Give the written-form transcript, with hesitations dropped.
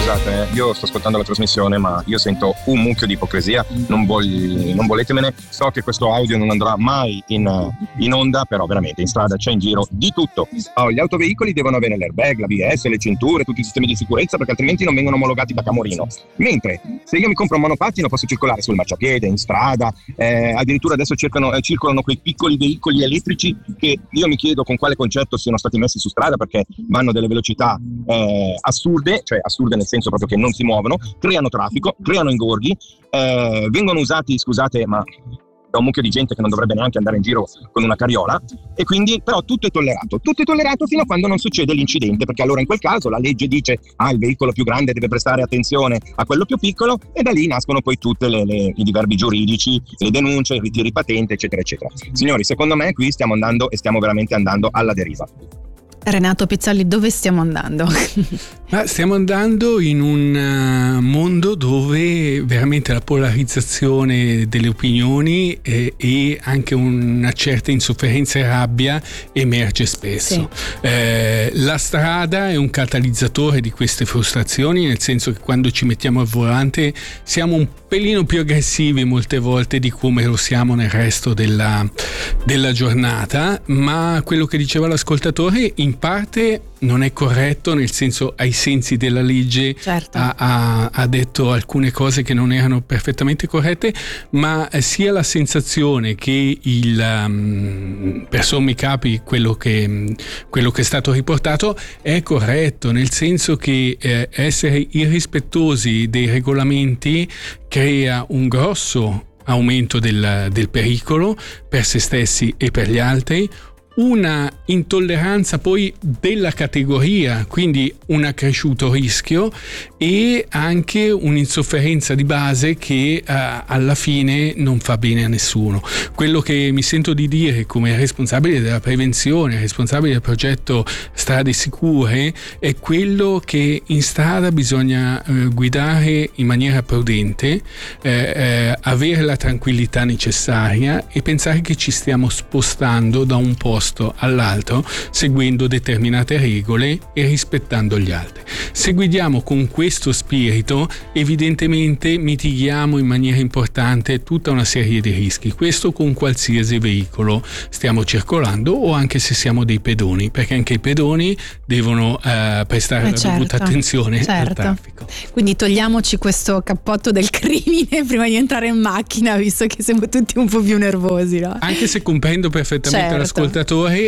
scusate, io sto ascoltando la trasmissione, ma io sento un mucchio di ipocrisia, non voletemene, so che questo audio non andrà mai in onda, però veramente in strada c'è in giro di tutto. Gli autoveicoli devono avere l'airbag, l'ABS, le cinture, tutti i sistemi di sicurezza, perché altrimenti non vengono omologati da Camorino. Mentre se io mi compro un monopattino posso circolare sul marciapiede, in strada, addirittura adesso circolano quei piccoli veicoli elettrici che io mi chiedo con quale concetto siano stati messi su strada, perché vanno a delle velocità assurde, cioè assurde nel senso proprio che non si muovono, creano traffico, creano ingorghi, vengono usati, scusate, ma da un mucchio di gente che non dovrebbe neanche andare in giro con una carriola, e quindi però tutto è tollerato fino a quando non succede l'incidente, perché allora in quel caso la legge dice il veicolo più grande deve prestare attenzione a quello più piccolo, e da lì nascono poi tutte i diverbi giuridici, le denunce, i ritiri patente, eccetera eccetera. Signori, secondo me qui stiamo veramente andando alla deriva. Renato Pizzolli, dove stiamo andando? Stiamo andando in un mondo dove veramente la polarizzazione delle opinioni e anche una certa insofferenza e rabbia emerge spesso. Sì. La strada è un catalizzatore di queste frustrazioni, nel senso che quando ci mettiamo al volante siamo un pelino più aggressivi molte volte di come lo siamo nel resto della giornata, ma quello che diceva l'ascoltatore in parte non è corretto, nel senso, ai sensi della legge, certo, ha detto alcune cose che non erano perfettamente corrette, ma sia la sensazione che per sommi capi quello che è stato riportato è corretto, nel senso che essere irrispettosi dei regolamenti crea un grosso aumento del pericolo per se stessi e per gli altri, una intolleranza poi della categoria, quindi un accresciuto rischio, e anche un'insofferenza di base che alla fine non fa bene a nessuno. Quello che mi sento di dire come responsabile della prevenzione, responsabile del progetto Strade Sicure, è quello che in strada bisogna guidare in maniera prudente, avere la tranquillità necessaria e pensare che ci stiamo spostando da un posto all'altro seguendo determinate regole e rispettando gli altri. Se guidiamo con questo spirito, evidentemente mitighiamo in maniera importante tutta una serie di rischi, questo con qualsiasi veicolo stiamo circolando, o anche se siamo dei pedoni, perché anche i pedoni devono prestare la dovuta attenzione al traffico. Quindi togliamoci questo cappotto del crimine prima di entrare in macchina, visto che siamo tutti un po' più nervosi, no? Anche se comprendo perfettamente l'ascoltatore,